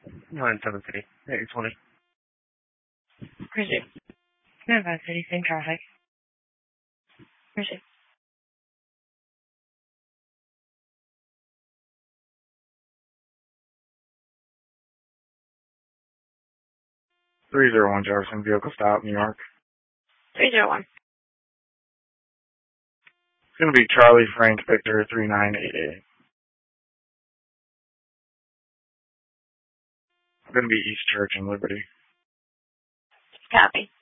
One in Seven City. 820. Appreciate it. Nevada City, same traffic. Appreciate it. 301 Jefferson, vehicle stop, New York. 301. It's going to be Charlie Frank Victor 3988. It's going to be East Church and Liberty. Copy.